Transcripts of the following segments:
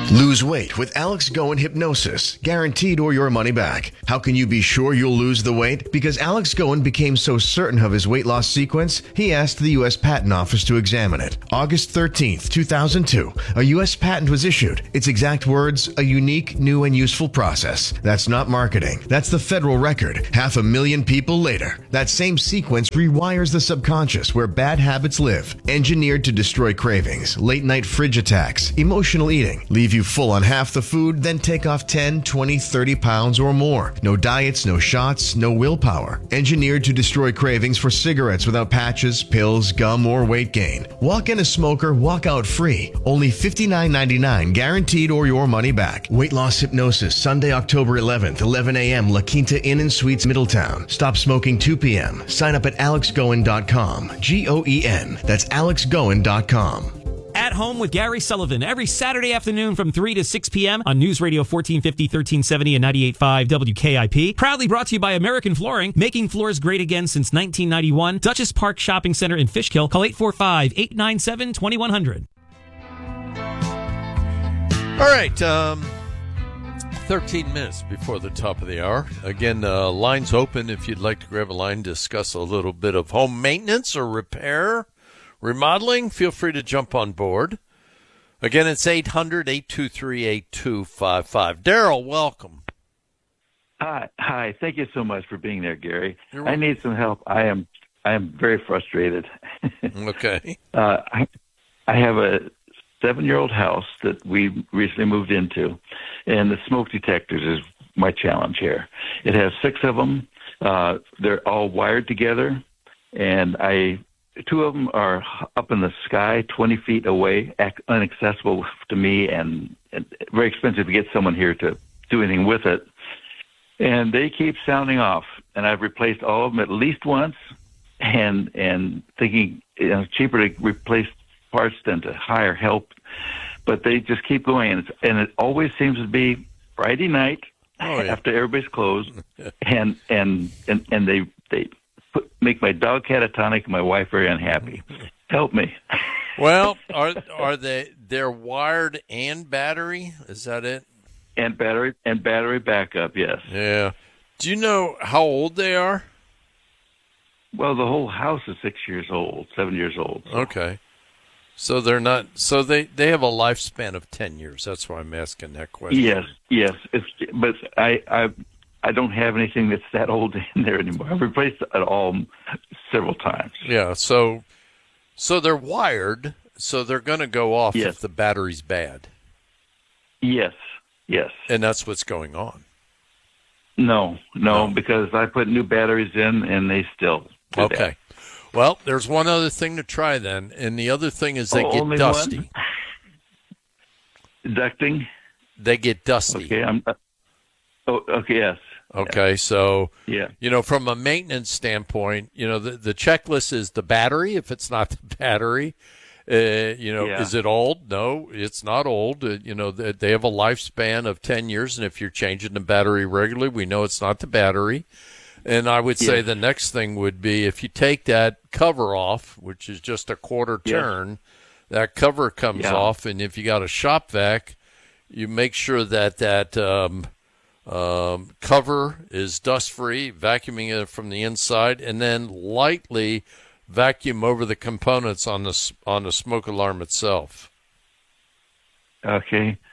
Lose weight with Alex Goen Hypnosis, guaranteed or your money back. How can you be sure you'll lose the weight? Because Alex Goen became so certain of his weight loss sequence, he asked the U.S. Patent Office to examine it. August 13th, 2002, a U.S. patent was issued. Its exact words, a unique, new, and useful process. That's not marketing. That's the federal record. 500,000 people later. That same sequence rewires the subconscious where bad habits live. Engineered to destroy cravings, late-night fridge attacks, emotional eating, leave you full on half the food, then take off 10, 20, 30 pounds or more. No diets, no shots, no willpower. Engineered to destroy cravings for cigarettes without patches, pills, gum, or weight gain. Walk in a smoker, walk out free. Only $59.99, guaranteed or your money back. Weight Loss Hypnosis, Sunday, October 11th, 11 a.m., La Quinta Inn and Suites, Middletown. Stop smoking 2 p.m. Sign up at alexgoen.com. G-O-E-N. That's alexgoen.com. At Home with Gary Sullivan, every Saturday afternoon from 3 to 6 p.m. on News Radio 1450, 1370, and 98.5 WKIP. Proudly brought to you by American Flooring, making floors great again since 1991. Dutchess Park Shopping Center in Fishkill. Call 845-897-2100. All right, 13 minutes before the top of the hour. Again, lines open if you'd like to grab a line, discuss a little bit of home maintenance or repair. Remodeling, feel free to jump on board. Again, it's 800-823-8255. Daryl, welcome. Hi. Thank you so much for being there, Gary. I need some help. I am very frustrated. Okay. I have a 7-year-old house that we recently moved into, and the smoke detectors is my challenge here. It has 6 of them. They're all wired together, and 2 of them are up in the sky, 20 feet away, inaccessible to me, and very expensive to get someone here to do anything with it. And they keep sounding off, and I've replaced all of them at least once, and thinking it's cheaper to replace parts than to hire help. But they just keep going, and it always seems to be Friday night after everybody's closed, and they make my dog catatonic and my wife very unhappy. Help me. Well, are they're wired and battery? Is that it? And battery backup, yes. Yeah. Do you know how old they are? Well, the whole house is 7 years old. So. Okay. So they're not. So they have a lifespan of 10 years. That's why I'm asking that question. Yes. But I don't have anything that's that old in there anymore. I've replaced it all several times. Yeah, so they're wired, so they're going to go off if the battery's bad. Yes. And that's what's going on. No, because I put new batteries in, and they still do Okay. that. Well, there's one other thing to try then, and the other thing is they get dusty. Ducting? They get dusty. Okay, okay, yes. Okay, so, yeah. From a maintenance standpoint, the checklist is the battery. If it's not the battery, is it old? No, it's not old. They have a lifespan of 10 years, and if you're changing the battery regularly, we know it's not the battery. And I would say the next thing would be if you take that cover off, which is just a quarter turn, that cover comes off, and if you got a shop vac, you make sure that cover is dust-free, vacuuming it from the inside, and then lightly vacuum over the components on the smoke alarm itself. Okay.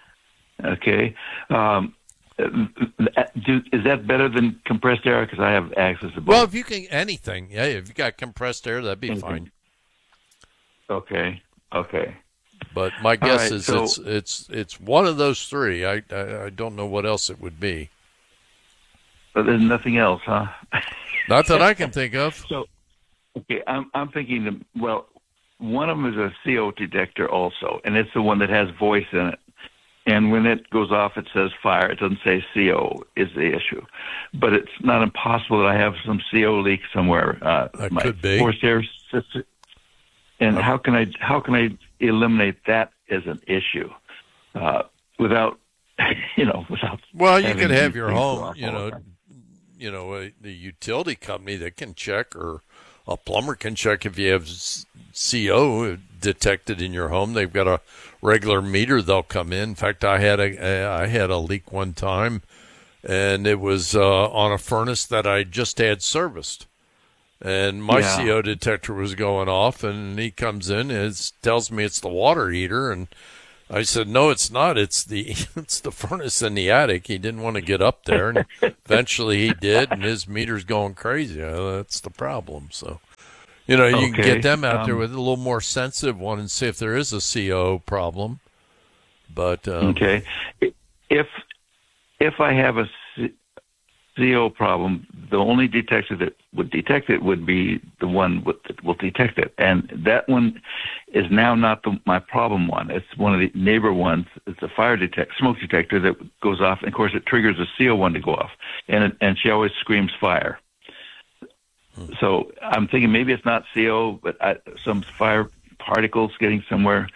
Is that better than compressed air? Because I have access to both. Well, if you can anything, if you got compressed air, that'd be fine. Okay. But my guess is it's one of those 3. I don't know what else it would be. But there's nothing else, huh? Not that I can think of. So, okay, I'm thinking. Well, one of them is a CO detector also, and it's the one that has voice in it. And when it goes off, it says fire. It doesn't say CO is the issue. But it's not impossible that I have some CO leak somewhere. That could be. Forced air system. And how can I eliminate that as an issue without, without? Well, you could have your home, the utility company that can check, or a plumber can check if you have CO detected in your home. They've got a regular meter, they'll come in. In fact, I had a leak one time, and it was on a furnace that I just had serviced. And my CO detector was going off, and he comes in and tells me it's the water heater. And I said, no, it's not. It's the furnace in the attic. He didn't want to get up there, and eventually he did, and his meter's going crazy. That's the problem. So, you can get them out there with a little more sensitive one and see if there is a CO problem. But okay, if I have a CO problem, the only detector that would detect it would be the one that will detect it. And that one is now not my problem one. It's one of the neighbor ones. It's a smoke detector that goes off. And of course, it triggers the CO one to go off. And she always screams fire. So I'm thinking maybe it's not CO, but some fire particles getting somewhere.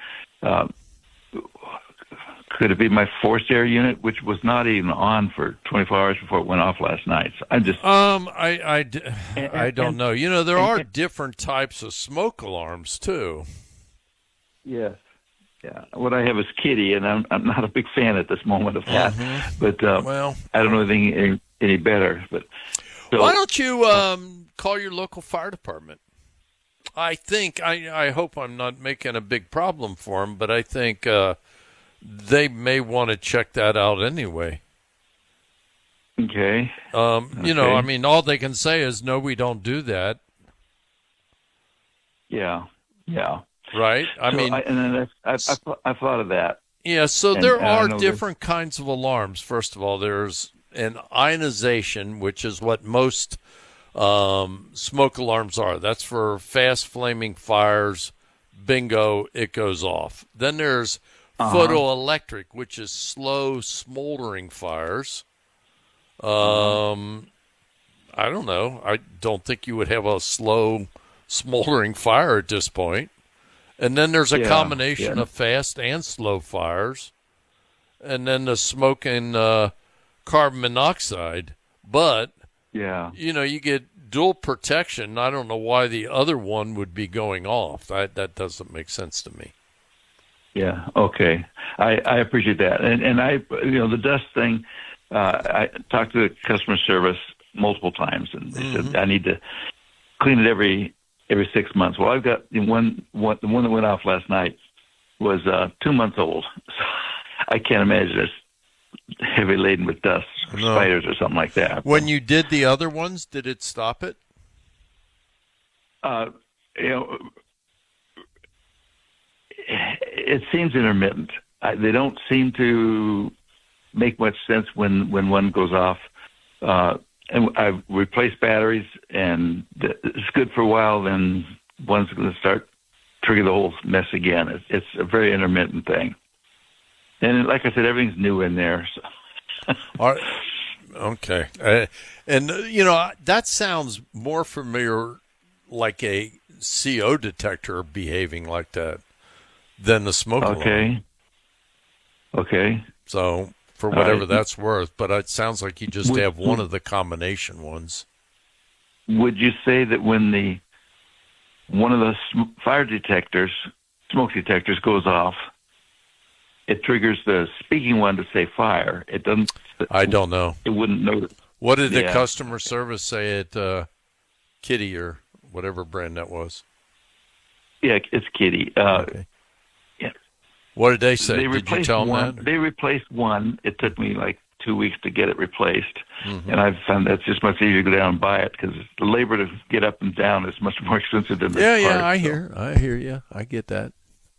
Could it be my forced air unit, which was not even on for 24 hours before it went off last night? So I'm just I don't know. There are different types of smoke alarms too. Yes. Yeah. What I have is Kitty, and I'm not a big fan at this moment of that. Mm-hmm. But I don't know anything any better. But why don't you call your local fire department? I think I hope I'm not making a big problem for them, but I think. They may want to check that out anyway. Okay. All they can say is, no, we don't do that. Yeah. Right? I've thought of that. Yeah, so there are different kinds of alarms. First of all, there's an ionization, which is what most smoke alarms are. That's for fast flaming fires. Bingo, it goes off. Then there's photoelectric, which is slow smoldering fires. I don't know. I don't think you would have a slow smoldering fire at this point. And then there's a combination of fast and slow fires. And then the smoke and carbon monoxide. But, you get dual protection. I don't know why the other one would be going off. That doesn't make sense to me. Yeah. Okay. I appreciate that. And I, the dust thing, I talked to the customer service multiple times, and they said I need to clean it every 6 months. Well, I've got the one that went off last night was 2 months old. So I can't imagine it's heavy laden with dust or spiders or something like that. When you did the other ones, did it stop it? It seems intermittent. They don't seem to make much sense when one goes off. And I've replaced batteries, and it's good for a while. Then one's going to start trigger the whole mess again. It's a very intermittent thing. And like I said, everything's new in there. So. All right. Okay. That sounds more familiar, like a CO detector behaving like that, than the smoke alarm. Okay. So for whatever that's worth, but it sounds like you just have one of the combination ones. Would you say that when one of the smoke detectors goes off, it triggers the speaking one to say fire? It doesn't. I don't know. It wouldn't notice. What did the customer service say at Kitty or whatever brand that was? Yeah, it's Kitty. Okay. Yeah. What did they say? Did you tell them that? They replaced one. It took me like 2 weeks to get it replaced. And I've found that's just much easier to go down and buy it because the labor to get up and down is much more expensive than the parts. I hear you. I get that.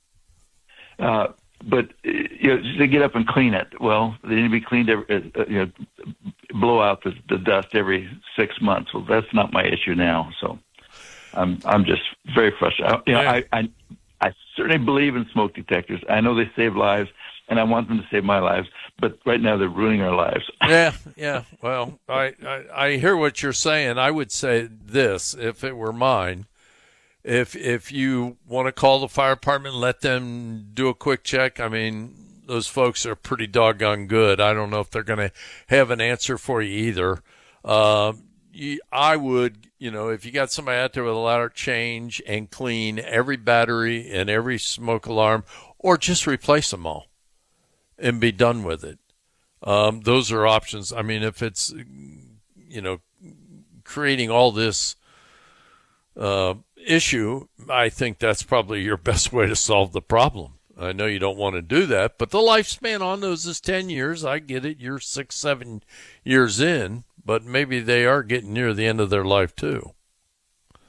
But to get up and clean it, well, they need to be cleaned blow out the dust every 6 months. Well, that's not my issue now. So I'm just very frustrated. I certainly believe in smoke detectors. I know they save lives, and I want them to save my lives. But right now, they're ruining our lives. Yeah. Well, I hear what you're saying. I would say this, if it were mine. If you want to call the fire department and let them do a quick check, I mean, those folks are pretty doggone good. I don't know if they're going to have an answer for you either. I would, if you got somebody out there with a ladder, change and clean every battery and every smoke alarm, or just replace them all and be done with it. Those are options. I mean, if it's, creating all this issue, I think that's probably your best way to solve the problem. I know you don't want to do that, but the lifespan on those is 10 years. I get it. You're 6-7 years in, but maybe they are getting near the end of their life too.